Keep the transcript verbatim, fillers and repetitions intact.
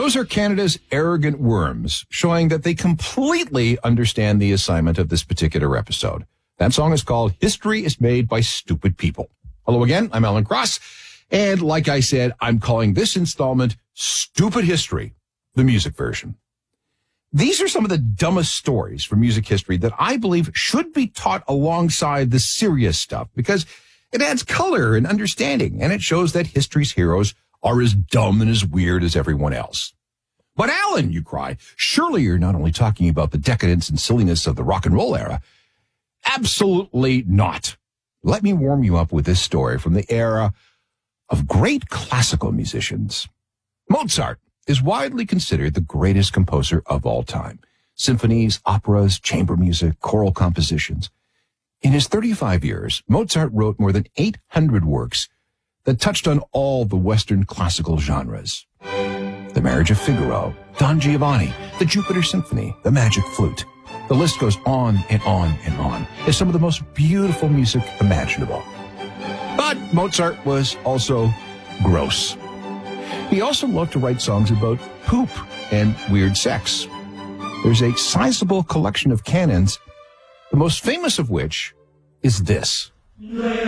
Those are Canada's arrogant worms, showing that they completely understand the assignment of this particular episode. That song is called History is Made by Stupid People. Hello again, I'm Alan Cross, and like I said, I'm calling this installment Stupid History, the music version. These are some of the dumbest stories from music history that I believe should be taught alongside the serious stuff because it adds color and understanding, and it shows that history's heroes are as dumb and as weird as everyone else. But Alan, you cry, surely you're not only talking about the decadence and silliness of the rock and roll era. Absolutely not. Let me warm you up with this story from the era of great classical musicians. Mozart is widely considered the greatest composer of all time. Symphonies, operas, chamber music, choral compositions. In his thirty-five years, Mozart wrote more than eight hundred works that touched on all the Western classical genres. The Marriage of Figaro, Don Giovanni, the Jupiter Symphony, the Magic Flute. The list goes on and on and on. It's some of the most beautiful music imaginable. But Mozart was also gross. He also loved to write songs about poop and weird sex. There's a sizable collection of canons, the most famous of which is this.